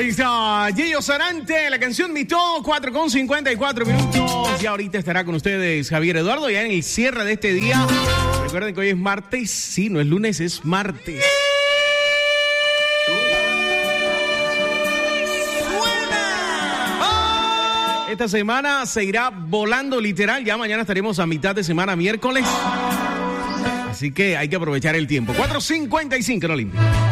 Ahí está Gillo Sarante, la canción Mito, 4:54 minutos. Y ahorita estará con ustedes Javier Eduardo, ya en el cierre de este día. Recuerden que hoy es martes, sí, no es lunes, es martes. Esta semana se irá volando literal, ya mañana estaremos a mitad de semana, miércoles. Así que hay que aprovechar el tiempo. 4:55, no limpio.